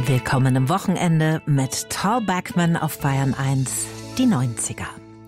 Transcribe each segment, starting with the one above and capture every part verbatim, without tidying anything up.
Willkommen im Wochenende mit Tall Backman auf Bayern eins, die neunziger.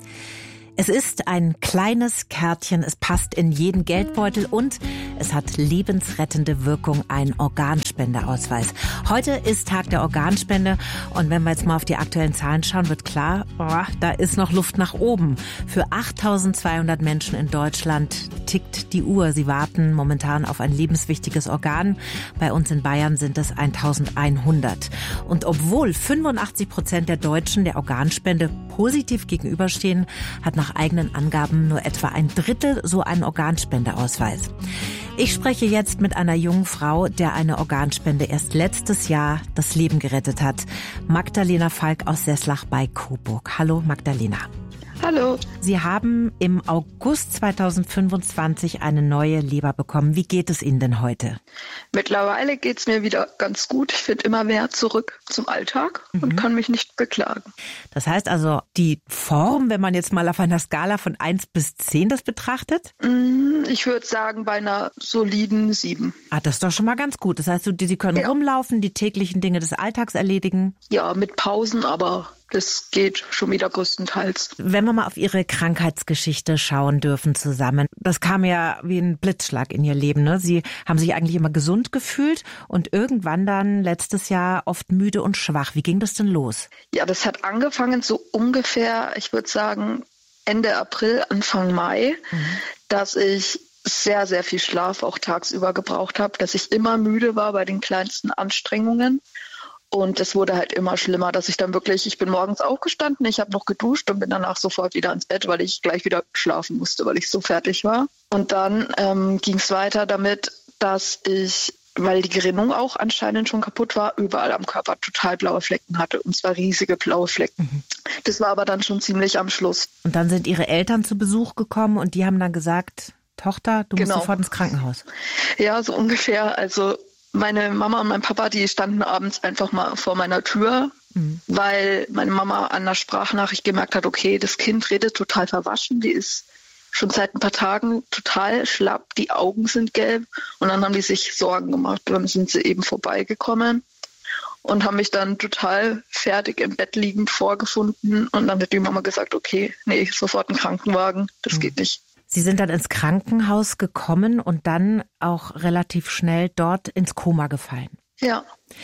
Es ist ein kleines Kärtchen, es passt in jeden Geldbeutel und es hat lebensrettende Wirkung, ein Organspendeausweis. Heute ist Tag der Organspende und wenn wir jetzt mal auf die aktuellen Zahlen schauen, wird klar, oh, da ist noch Luft nach oben. Für achttausendzweihundert Menschen in Deutschland tickt die Uhr. Sie warten momentan auf ein lebenswichtiges Organ. Bei uns in Bayern sind es eintausendeinhundert. Und obwohl fünfundachtzig Prozent der Deutschen der Organspende positiv gegenüberstehen, hat nach eigenen Angaben nur etwa ein Drittel so einen Organspendeausweis. Ich spreche jetzt mit einer jungen Frau, der eine Organspende erst letztes Jahr das Leben gerettet hat. Magdalena Falk aus Seßlach bei Coburg. Hallo Magdalena. Hallo. Sie haben im August zweitausendfünfundzwanzig eine neue Leber bekommen. Wie geht es Ihnen denn heute? Mittlerweile geht es mir wieder ganz gut. Ich finde immer mehr zurück zum Alltag mhm. und kann mich nicht beklagen. Das heißt also, die Form, wenn man jetzt mal auf einer Skala von eins bis zehn das betrachtet? Ich würde sagen, bei einer soliden sieben. Ah, das ist doch schon mal ganz gut. Das heißt, Sie können ja. rumlaufen, die täglichen Dinge des Alltags erledigen? Ja, mit Pausen, aber das geht schon wieder größtenteils. Wenn wir mal auf Ihre Krankheitsgeschichte schauen dürfen zusammen, das kam ja wie ein Blitzschlag in Ihr Leben, ne? Sie haben sich eigentlich immer gesund gefühlt und irgendwann dann letztes Jahr oft müde und schwach. Wie ging das denn los? Ja, das hat angefangen so ungefähr, ich würde sagen, Ende April, Anfang Mai, mhm. dass ich sehr, sehr viel Schlaf auch tagsüber gebraucht habe, dass ich immer müde war bei den kleinsten Anstrengungen. Und es wurde halt immer schlimmer, dass ich dann wirklich, ich bin morgens aufgestanden, ich habe noch geduscht und bin danach sofort wieder ins Bett, weil ich gleich wieder schlafen musste, weil ich so fertig war. Und dann ähm, ging es weiter damit, dass ich, weil die Gerinnung auch anscheinend schon kaputt war, überall am Körper total blaue Flecken hatte, und zwar riesige blaue Flecken. Mhm. Das war aber dann schon ziemlich am Schluss. Und dann sind Ihre Eltern zu Besuch gekommen und die haben dann gesagt, Tochter, du musst genau. sofort ins Krankenhaus. Ja, so ungefähr, also meine Mama und mein Papa, die standen abends einfach mal vor meiner Tür, mhm. weil meine Mama an der Sprachnachricht gemerkt hat, okay, das Kind redet total verwaschen, die ist schon seit ein paar Tagen total schlapp, die Augen sind gelb, und dann haben die sich Sorgen gemacht. Dann sind sie eben vorbeigekommen und haben mich dann total fertig im Bett liegend vorgefunden, und dann hat die Mama gesagt, okay, nee, sofort einen Krankenwagen, das mhm. geht nicht. Sie sind dann ins Krankenhaus gekommen und dann auch relativ schnell dort ins Koma gefallen. Ja.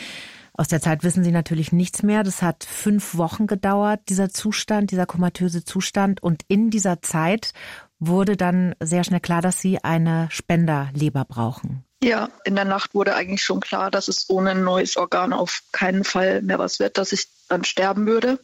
Aus der Zeit wissen Sie natürlich nichts mehr. Das hat fünf Wochen gedauert, dieser Zustand, dieser komatöse Zustand. Und in dieser Zeit wurde dann sehr schnell klar, dass Sie eine Spenderleber brauchen. Ja, in der Nacht wurde eigentlich schon klar, dass es ohne ein neues Organ auf keinen Fall mehr was wird, dass ich dann sterben würde.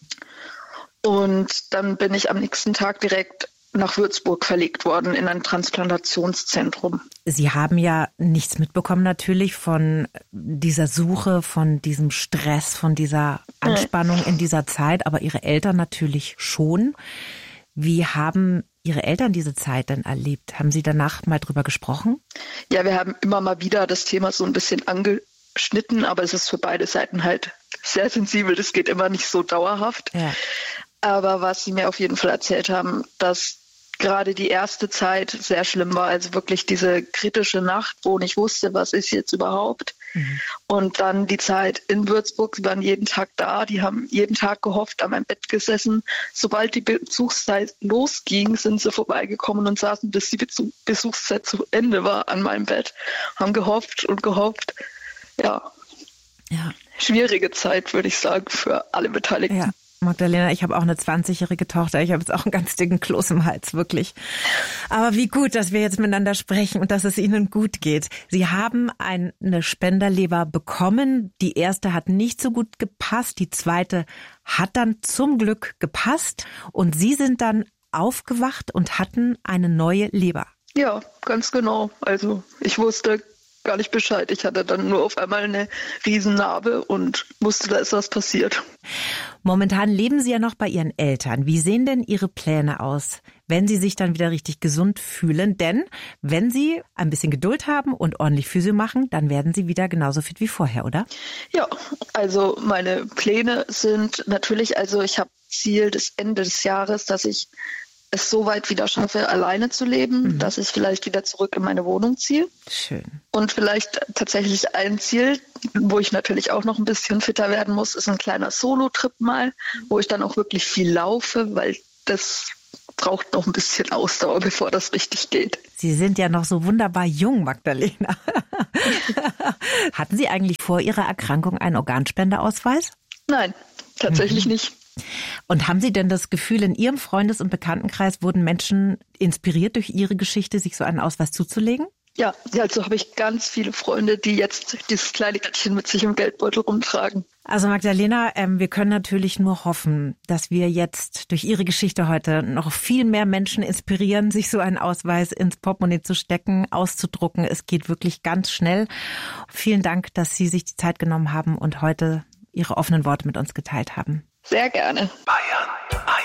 Und dann bin ich am nächsten Tag direkt nach Würzburg verlegt worden in ein Transplantationszentrum. Sie haben ja nichts mitbekommen natürlich von dieser Suche, von diesem Stress, von dieser Anspannung nee. in dieser Zeit, aber Ihre Eltern natürlich schon. Wie haben Ihre Eltern diese Zeit denn erlebt? Haben Sie danach mal drüber gesprochen? Ja, wir haben immer mal wieder das Thema so ein bisschen angeschnitten, aber es ist für beide Seiten halt sehr sensibel. Das geht immer nicht so dauerhaft. Ja. Aber was sie mir auf jeden Fall erzählt haben, dass gerade die erste Zeit sehr schlimm war, also wirklich diese kritische Nacht, wo ich wusste, was ist jetzt überhaupt. Mhm. Und dann die Zeit in Würzburg, sie waren jeden Tag da, die haben jeden Tag gehofft, an meinem Bett gesessen. Sobald die Besuchszeit losging, sind sie vorbeigekommen und saßen, bis die Besuchszeit zu Ende war, an meinem Bett. Haben gehofft und gehofft. Ja, ja. Schwierige Zeit, würde ich sagen, für alle Beteiligten. Ja. Magdalena, ich habe auch eine zwanzigjährige Tochter. Ich habe jetzt auch einen ganz dicken Kloß im Hals, wirklich. Aber wie gut, dass wir jetzt miteinander sprechen und dass es Ihnen gut geht. Sie haben eine Spenderleber bekommen. Die erste hat nicht so gut gepasst. Die zweite hat dann zum Glück gepasst. Und Sie sind dann aufgewacht und hatten eine neue Leber. Ja, ganz genau. Also ich wusste gar nicht Bescheid. Ich hatte dann nur auf einmal eine Riesennarbe und wusste, da ist was passiert. Momentan leben Sie ja noch bei Ihren Eltern. Wie sehen denn Ihre Pläne aus, wenn Sie sich dann wieder richtig gesund fühlen? Denn wenn Sie ein bisschen Geduld haben und ordentlich Physio machen, dann werden Sie wieder genauso fit wie vorher, oder? Ja, also meine Pläne sind natürlich, also ich habe Ziel des Ende des Jahres, dass ich es so weit wieder schaffe, alleine zu leben, mhm. dass ich vielleicht wieder zurück in meine Wohnung ziehe. Schön. Und vielleicht tatsächlich ein Ziel, wo ich natürlich auch noch ein bisschen fitter werden muss, ist ein kleiner Solo-Trip mal, wo ich dann auch wirklich viel laufe, weil das braucht noch ein bisschen Ausdauer, bevor das richtig geht. Sie sind ja noch so wunderbar jung, Magdalena. Hatten Sie eigentlich vor Ihrer Erkrankung einen Organspendeausweis? Nein, tatsächlich mhm. nicht. Und haben Sie denn das Gefühl, in Ihrem Freundes- und Bekanntenkreis wurden Menschen inspiriert durch Ihre Geschichte, sich so einen Ausweis zuzulegen? Ja, also habe ich ganz viele Freunde, die jetzt dieses kleine Kärtchen mit sich im Geldbeutel rumtragen. Also Magdalena, ähm, wir können natürlich nur hoffen, dass wir jetzt durch Ihre Geschichte heute noch viel mehr Menschen inspirieren, sich so einen Ausweis ins Portemonnaie zu stecken, auszudrucken. Es geht wirklich ganz schnell. Vielen Dank, dass Sie sich die Zeit genommen haben und heute Ihre offenen Worte mit uns geteilt haben. Sehr gerne. Bayern